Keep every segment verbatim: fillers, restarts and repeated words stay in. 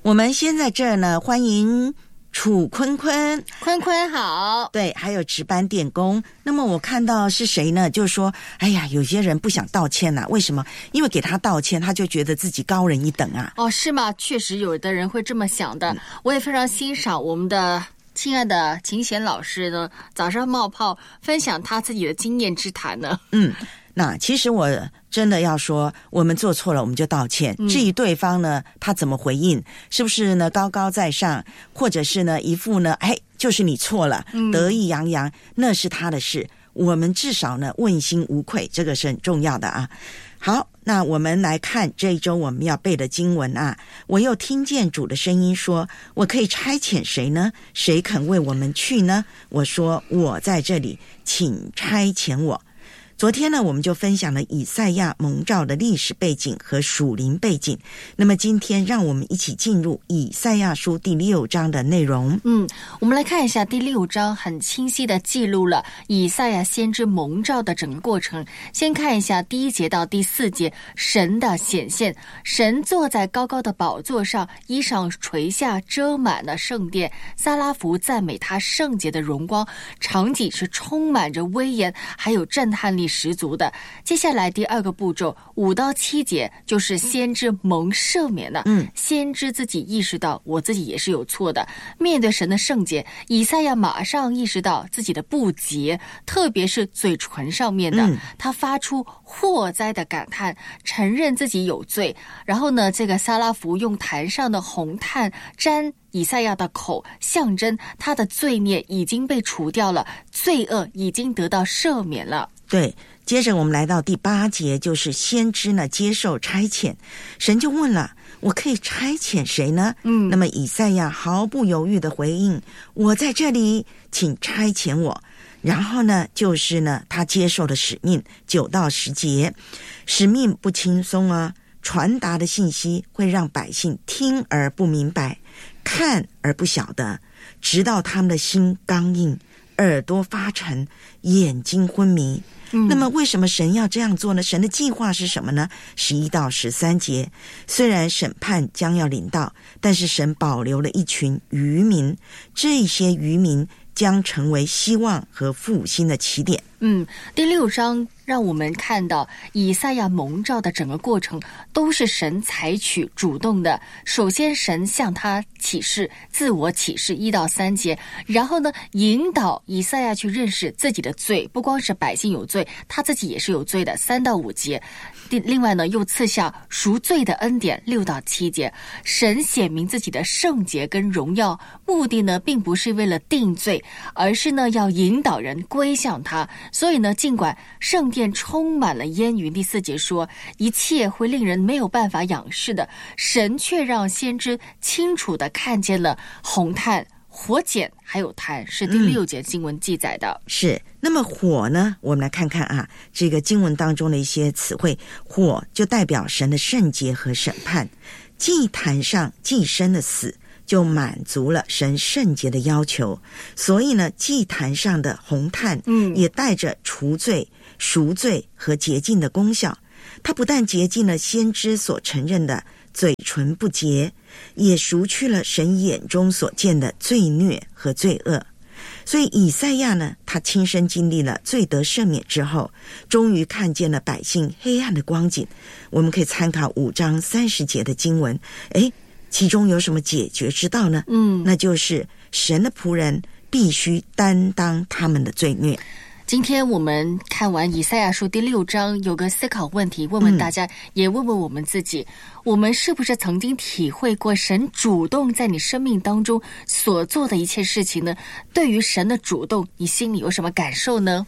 我们先在这儿呢，欢迎楚坤坤。 坤坤好。 对，还有值班电工。那么我看到是谁呢，就是说哎呀，有些人不想道歉啊，为什么？因为给他道歉他就觉得自己高人一等啊。 哦，是吗？确实有的人会这么想的、嗯、我也非常欣赏我们的亲爱的秦贤老师呢，早上冒泡分享他自己的经验之谈呢。 嗯，那其实我真的要说，我们做错了我们就道歉、嗯、至于对方呢他怎么回应，是不是呢高高在上，或者是呢一副呢哎就是你错了、嗯、得意洋洋，那是他的事，我们至少呢问心无愧，这个是很重要的啊。好，那我们来看这一周我们要背的经文啊。我又听见主的声音说，我可以差遣谁呢？谁肯为我们去呢？我说，我在这里，请差遣我。昨天呢，我们就分享了以赛亚蒙召的历史背景和属灵背景。那么今天让我们一起进入以赛亚书第六章的内容。 嗯，我们来看一下第六章，很清晰的记录了以赛亚先知蒙召的整个过程。先看一下第一节到第四节，神的显现。神坐在高高的宝座上，衣裳垂下，遮满了圣殿。撒拉弗赞美他圣洁的荣光，场景是充满着威严，还有震撼力十足的。接下来第二个步骤，五到七节就是先知蒙赦免了。嗯，先知自己意识到我自己也是有错的，面对神的圣洁，以赛亚马上意识到自己的不洁，特别是嘴唇上面的、嗯、他发出祸灾的感叹，承认自己有罪。然后呢，这个撒拉弗用坛上的红炭沾以赛亚的口，象征他的罪孽已经被除掉了，罪恶已经得到赦免了。 对，接着我们来到第八节，就是先知呢接受差遣。神就问了，我可以差遣谁呢？嗯，那么以赛亚毫不犹豫的回应，我在这里，请差遣我。然后呢，就是呢他接受了使命。九到十节，使命不轻松啊，传达的信息会让百姓听而不明白，看而不晓得，直到他们的心刚硬，耳朵发沉，眼睛昏迷。嗯、那么为什么神要这样做呢？神的计划是什么呢？十一到十三节，虽然审判将要临到，但是神保留了一群渔民，这些渔民将成为希望和复兴的起点。 嗯，第六章让我们看到以赛亚蒙召的整个过程都是神采取主动的。首先神向他启示，自我启示一到三节，然后呢引导以赛亚去认识自己的罪，不光是百姓有罪，他自己也是有罪的，三到五节。另外呢又赐下赎罪的恩典，六到七节。神显明自己的圣洁跟荣耀，目的呢并不是为了定罪，而是呢要引导人归向他。所以呢，尽管圣殿充满了烟云，第四节说一切会令人没有办法仰视的，神却让先知清楚地看见了红炭、火碱还有炭，是第六节经文记载的。 嗯、是。那么火呢，我们来看看啊，这个经文当中的一些词汇。火就代表神的圣洁和审判，祭坛上祭牲的死就满足了神圣洁的要求，所以呢，祭坛上的红炭也带着除罪、赎罪和洁净的功效。它不但洁净了先知所承认的嘴唇不洁，也赎去了神眼中所见的罪孽和罪恶。所以以赛亚呢，他亲身经历了罪得赦免之后，终于看见了百姓黑暗的光景。我们可以参考五章三十节的经文，诶其中有什么解决之道呢？嗯，那就是神的仆人必须担当他们的罪孽。 今天我们看完以赛亚书第六章，有个思考问题，问问大家、嗯、也问问我们自己，我们是不是曾经体会过神主动在你生命当中所做的一切事情呢？对于神的主动，你心里有什么感受呢？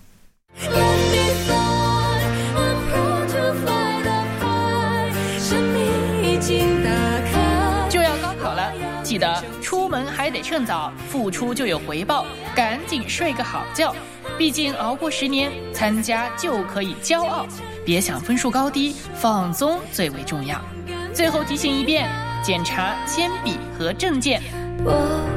就要高考了，记得出门还得趁早，付出就有回报，赶紧睡个好觉。毕竟熬过十年，参加就可以骄傲，别想分数高低，放松最为重要。最后提醒一遍，检查铅笔和证件。我